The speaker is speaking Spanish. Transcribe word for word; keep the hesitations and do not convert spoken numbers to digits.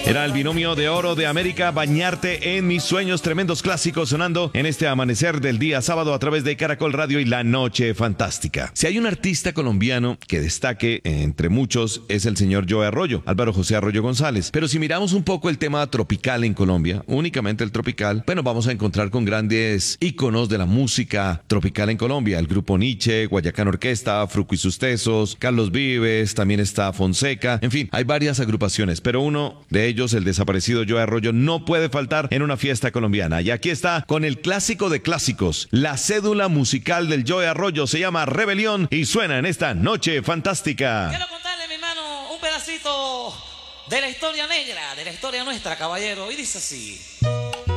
Era el binomio de oro de América, Bañarte en mis sueños, tremendos clásicos sonando en este amanecer del día sábado a través de Caracol Radio y La Noche Fantástica. Si hay un artista colombiano que destaque entre muchos es el señor Joe Arroyo, Álvaro José Arroyo González. Pero si miramos un poco el tema tropical en Colombia, únicamente el tropical, bueno, vamos a encontrar con grandes íconos de la música tropical en Colombia. El grupo Nietzsche, Guayacán Orquesta, Fruco y sus Tesos, Carlos Vives, también está Fonseca. En fin, hay varias agrupaciones, pero uno de ellos, el desaparecido Joe Arroyo, no puede faltar en una fiesta colombiana. Y aquí está con el clásico de clásicos. La cédula musical del Joe Arroyo se llama Rebelión y suena en esta Noche Fantástica. Quiero contarle, mi hermano, un pedacito de la historia negra, de la historia nuestra, caballero. Y dice así.